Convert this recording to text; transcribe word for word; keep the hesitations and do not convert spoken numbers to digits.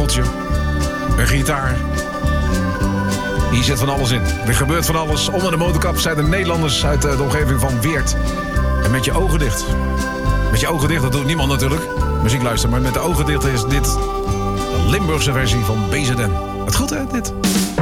viooltje, een gitaar. Hier zit van alles in. Er gebeurt van alles. Onder de motorkap zijn de Nederlanders uit de omgeving van Weert. En met je ogen dicht. Met je ogen dicht, dat doet niemand natuurlijk. Muziek luisteren, maar met de ogen dicht is dit de Limburgse versie van B Z N. Het goed hè, dit?